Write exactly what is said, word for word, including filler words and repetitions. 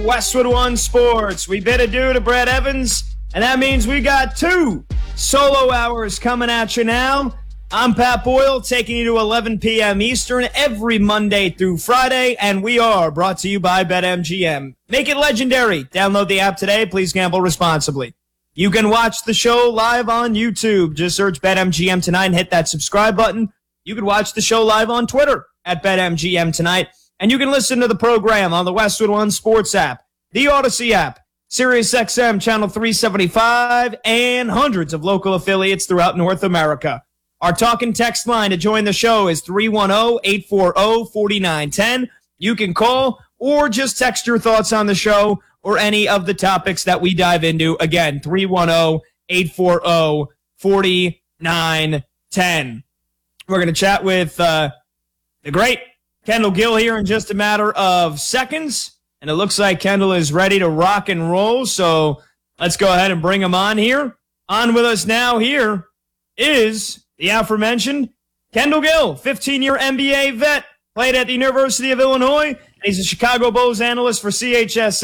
Westwood One Sports. We bid adieu to Brad Evans, and that means we got two solo hours coming at you now. I'm Pat Boyle, taking you to eleven p.m. Eastern every Monday through Friday, and we are brought to you by BetMGM. Make it legendary. Download the app today. Please gamble responsibly. You can watch the show live on YouTube. Just search BetMGM Tonight and hit that subscribe button. You can watch the show live on Twitter at BetMGM Tonight. And you can listen to the program on the Westwood One Sports app, the Odyssey app, SiriusXM Channel three seventy-five, and hundreds of local affiliates throughout North America. Our talk and text line to join the show is three one zero, eight four zero, four nine one zero. You can call or just text your thoughts on the show or any of the topics that we dive into. Again, three one zero, eight four zero, four nine one zero. We're going to chat with uh, the great Kendall Gill here in just a matter of seconds. And it looks like Kendall is ready to rock and roll. So let's go ahead and bring him on here. On with us now here is the aforementioned Kendall Gill, fifteen-year N B A vet, played at the University of Illinois. And he's a Chicago Bulls analyst for C H S